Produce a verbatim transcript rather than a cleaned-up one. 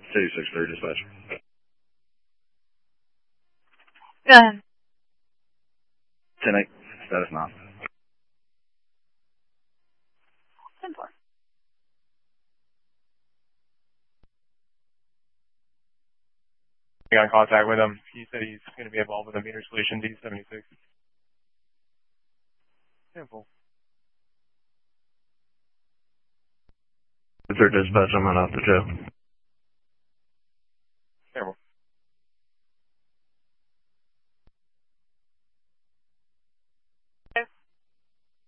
two six three dispatch. Go ahead. ten eight, status nine. ten four. We got in contact with him. He said he's going to be involved with a meter solution D seventy-six. Simple. It's our dispatch. I'm on off the jail.